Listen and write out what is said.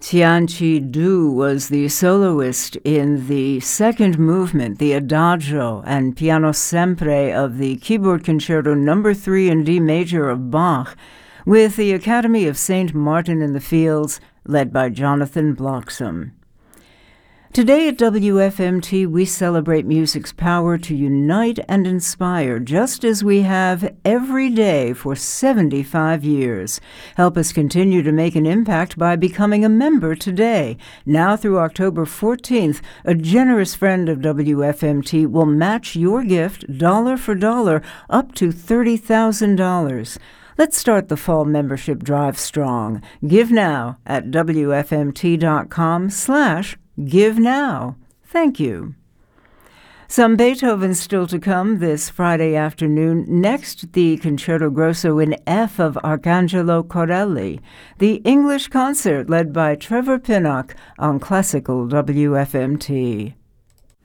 Tianqi Du was the soloist in the second movement, the Adagio and Piano Sempre of the Keyboard Concerto No. 3 in D major of Bach, with the Academy of St. Martin in the Fields, led by Jonathan Bloxham. Today at WFMT, we celebrate music's power to unite and inspire, just as we have every day for 75 years. Help us continue to make an impact by becoming a member today. Now through October 14th, a generous friend of WFMT will match your gift dollar for dollar up to $30,000. Let's start the fall membership drive strong. Give now at WFMT.com/Give now. Thank you. Some Beethoven still to come this Friday afternoon. Next, the Concerto Grosso in F of Arcangelo Corelli. The English concert led by Trevor Pinnock on Classical WFMT.